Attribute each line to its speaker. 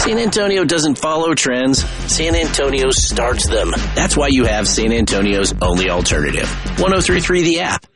Speaker 1: San Antonio doesn't follow trends. San Antonio starts them. That's why you have San Antonio's only alternative. 103.3 The App.